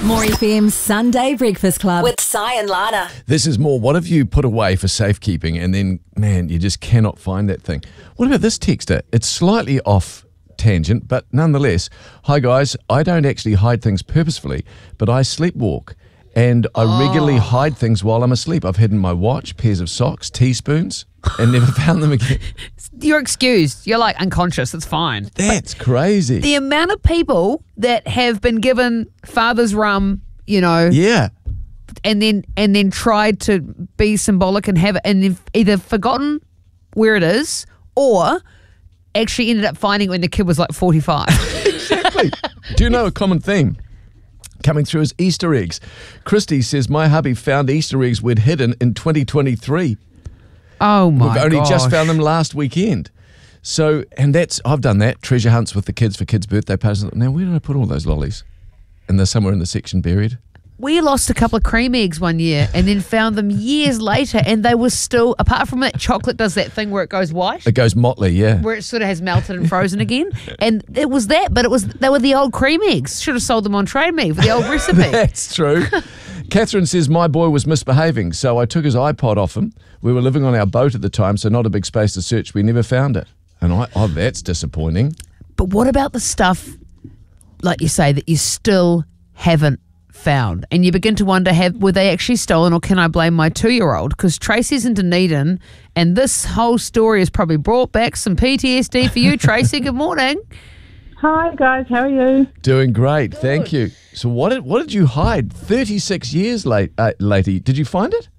More FM's Sunday Breakfast Club with Si and Lana. This is more, what have you put away for safekeeping and then, man, you just cannot find that thing? What about this texter? It's slightly off tangent, but nonetheless. Hi guys, I don't actually hide things purposefully, but I sleepwalk and I regularly hide things while I'm asleep. I've hidden my watch, pairs of socks, teaspoons, and never found them again. You're excused. You're like unconscious. It's fine. That's crazy. The amount of people that have been given father's rum, you know, Yeah. and then tried to be symbolic and have it, and they've either forgotten where it is or actually ended up finding it when the kid was like 45. Exactly. Do you know a common theme coming through is Easter eggs? Christy says, my hubby found Easter eggs we'd hidden in 2023. Oh my We've only just gosh. found them last weekend. So, and I've done that, treasure hunts with the kids for kids' birthday parties. Now, where did I put all those lollies? And they're somewhere in the section buried. We lost a couple of cream eggs one year and then found them years later, and they were still, apart from it, chocolate does that thing where it goes white. It goes motley, yeah. Where it sort of has melted and frozen again. And it was that, but they were the old cream eggs. Should have sold them on Trade Me for the old recipe. That's true. Catherine says, my boy was misbehaving, so I took his iPod off him. We were living on our boat at the time, so not a big space to search. We never found it. And that's disappointing. But what about the stuff, like you say, that you still haven't found? And you begin to wonder, were they actually stolen, or can I blame my 2-year-old? Because Tracy's in Dunedin, and this whole story has probably brought back some PTSD for you, Tracy. Good morning. Hi guys, how are you? Doing great, thank you. So what did you hide 36 years later? Did you find it?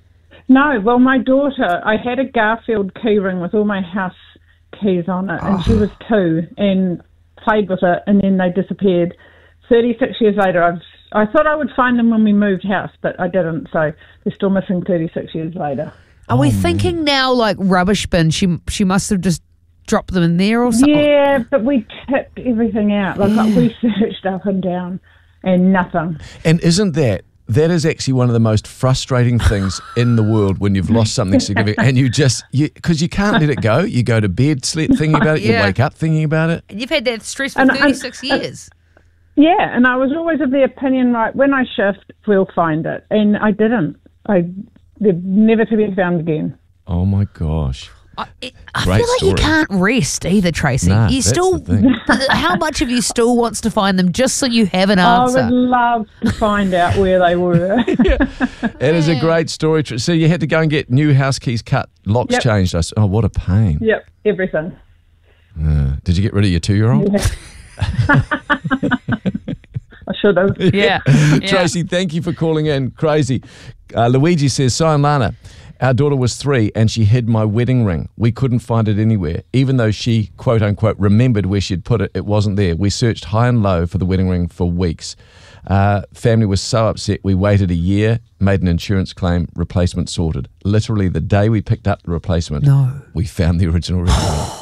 No, well, my daughter, I had a Garfield key ring with all my house keys on it, and she was 2 and played with it, and then they disappeared. 36 years later, I thought I would find them when we moved house, but I didn't, so they're still missing 36 years later. Are we thinking now like rubbish bin? She must have just dropped them in there or something? Yeah, but we tipped everything out. Like we searched up and down and nothing. And isn't that is actually one of the most frustrating things in the world when you've lost something significant and because you can't let it go. You go to bed thinking about it, you wake up thinking about it. And you've had that stress for 36 years. Yeah, and I was always of the opinion, right, when I shift, we'll find it. And I didn't. They're never to be found again. Oh, my gosh. I feel like you can't rest either, Tracy. Nah, you that's still, the thing. how much of you still wants to find them just so you have an answer? I would love to find out where they were. It is a great story. So you had to go and get new house keys cut, locks changed. Oh, what a pain. Yep, everything. Did you get rid of your 2-year-old? Yeah. I should have. Yeah. Tracy, thank you for calling in. Crazy. Luigi says, Si and Lana, our daughter was 3 and she hid my wedding ring. We couldn't find it anywhere. Even though she, quote unquote, remembered where she'd put it, it wasn't there. We searched high and low for the wedding ring for weeks. Family was so upset we waited a year, made an insurance claim, replacement sorted. Literally the day we picked up the replacement, we found the original ring.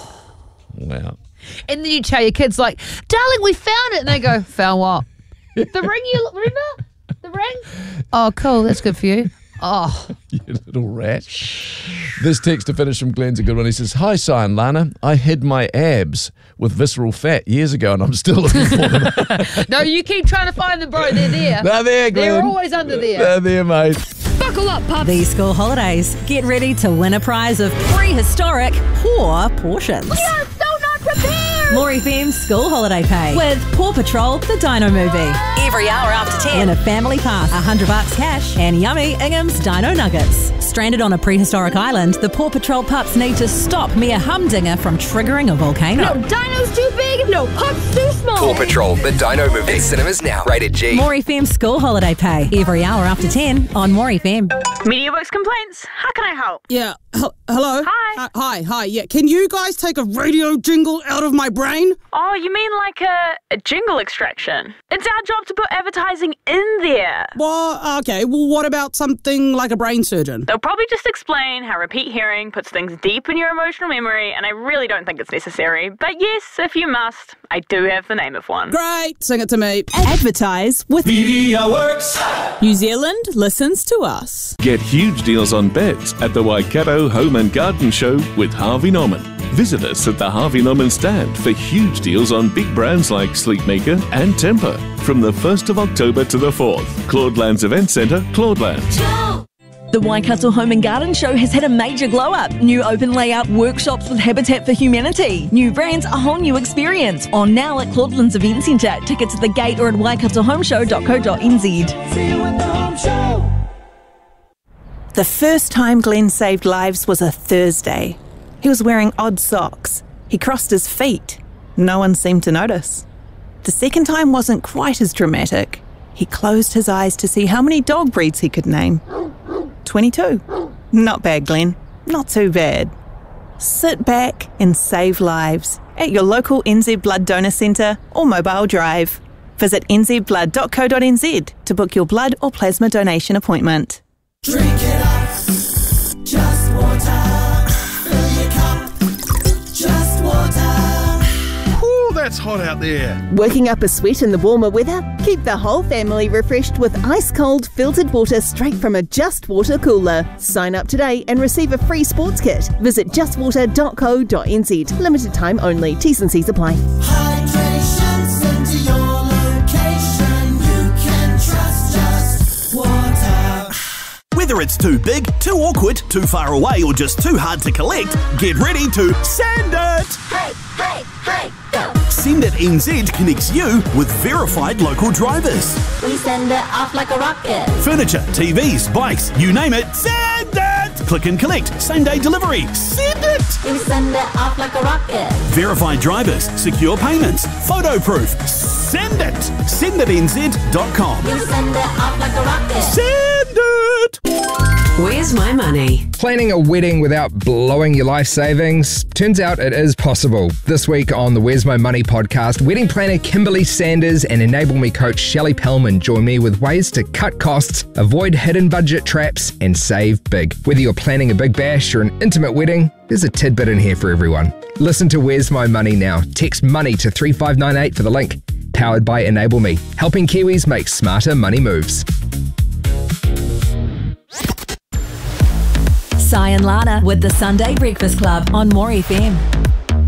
Wow. And then you tell your kids like, darling, we found it. And they go, found what? The ring, you remember? The ring? Oh, cool. That's good for you. Oh. You little rat. This text to finish from Glenn's a good one. He says, hi, Si and Lana. I hid my abs with visceral fat years ago and I'm still looking for them. No, you keep trying to find them, bro. They're there. They're there, Glenn. They're always under there. They're there, mate. Buckle up, pups. These school holidays, get ready to win a prize of prehistoric poor portions. We are so not prepared. More FM's School Holiday Pay with Paw Patrol, the Dino Movie. Every hour after 10. Win a family pass, $100 cash, and yummy Ingham's Dino Nuggets. Stranded on a prehistoric island, the Paw Patrol pups need to stop Mia Humdinger from triggering a volcano. No dino's too big, no pups too small. Paw Patrol, the Dino Movie. In cinemas now. Rated G. More FM School Holiday Pay. Every hour after 10 on More FM. MediaWorks complaints. How can I help? Yeah. Hello? Hi. Hi. Yeah. Can you guys take a radio jingle out of my brain? Oh, you mean like a jingle extraction? It's our job to put advertising in there. Well, okay. Well, what about something like a brain surgeon? They'll probably just explain how repeat hearing puts things deep in your emotional memory, and I really don't think it's necessary. But yes, if you must, I do have the name of one. Great. Sing it to me. Advertise with MediaWorks. New Zealand listens to us. Get huge deals on beds at the Waikato Home and Garden Show with Harvey Norman. Visit us at the Harvey Norman stand for huge deals on big brands like Sleepmaker and Temper. from the 1st of October to the 4th. Claudelands Event Centre, Claudelands. The Waikato Home and Garden Show has had a major glow-up. New open layout workshops with Habitat for Humanity. New brands, a whole new experience. On now at Claudelands Event Centre. Tickets at the gate or at waikatohomeshow.co.nz. See you at the home show. The first time Glenn saved lives was a Thursday. He was wearing odd socks. He crossed his feet. No one seemed to notice. The second time wasn't quite as dramatic. He closed his eyes to see how many dog breeds he could name. 22. Not bad, Glenn. Not too bad. Sit back and save lives at your local NZ Blood Donor Centre or Mobile Drive. Visit nzblood.co.nz to book your blood or plasma donation appointment. Drink it up, just water. Fill your cup, just water. Ooh, that's hot out there. Working up a sweat in the warmer weather? Keep the whole family refreshed with ice-cold filtered water straight from a Just Water cooler. Sign up today and receive a free sports kit. Visit justwater.co.nz. Limited time only. T's and C's apply. Hydration sent to your location. You can trust Just Water. Whether it's too big, too awkward, too far away, or just too hard to collect, get ready to send it! Hey, hey, hey, go! Send It NZ connects you with verified local drivers. We send it off like a rocket. Furniture, TVs, bikes, you name it, send it! Click and collect, same day delivery, send it! We send it off like a rocket. Verified drivers, secure payments, photo proof, send it! SendItNZ.com. We send it off like a rocket. Send it! Where's my money? Planning a wedding without blowing your life savings? Turns out it is possible. This week on the Where's My Money podcast, wedding planner Kimberly Sanders and Enable Me coach Shelley Pellman join me with ways to cut costs, avoid hidden budget traps, and save big. Whether you're planning a big bash or an intimate wedding, there's a tidbit in here for everyone. Listen to Where's My Money now. Text MONEY to 3598 for the link. Powered by Enable Me, helping Kiwis make smarter money moves. Sai and Lana with the Sunday Breakfast Club on More FM.